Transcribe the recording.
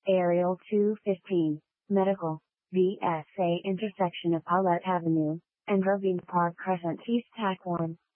Aerial 215, Medical, VSA intersection of Paulette Avenue, and Ravine Park Crescent East TAC 1.